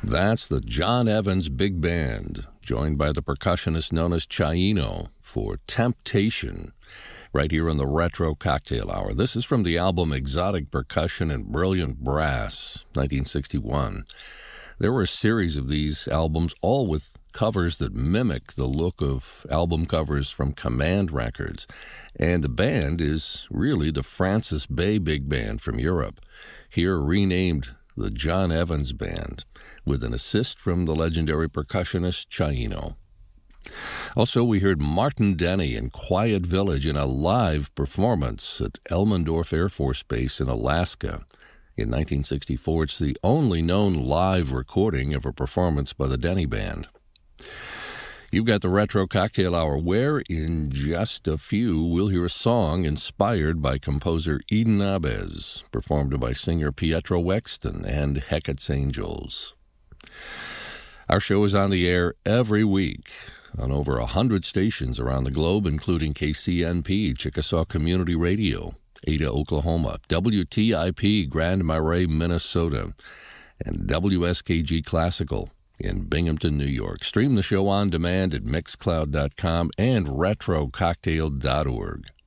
That's the John Evans Big Band, joined by the percussionist known as Chaino for Temptation, right here on the Retro Cocktail Hour. This is from the album Exotic Percussion and Brilliant Brass, 1961. There were a series of these albums, all with covers that mimic the look of album covers from Command Records. And the band is really the Francis Bay Big Band from Europe, here renamed the John Evans Band, with an assist from the legendary percussionist Chaino. Also, we heard Martin Denny and Quiet Village in a live performance at Elmendorf Air Force Base in Alaska. In 1964, it's the only known live recording of a performance by the Denny Band. You've got the Retro Cocktail Hour, where in just a few we'll hear a song inspired by composer Eden Abes, performed by singer Pietro Wexton and Hecat's Angels. Our show is on the air every week on over 100 stations around the globe, including KCNP, Chickasaw Community Radio, Ada, Oklahoma, WTIP, Grand Marais, Minnesota, and WSKG Classical in Binghamton, New York. Stream the show on demand at Mixcloud.com and RetroCocktail.org.